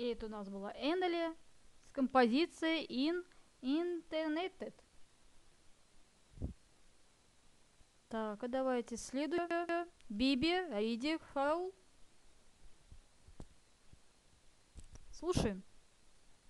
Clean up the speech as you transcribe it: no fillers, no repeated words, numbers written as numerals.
И это у нас была Эннели с композицией In Interneted. Так, а давайте следующее. Биби, Риди, Фаул. Слушаем.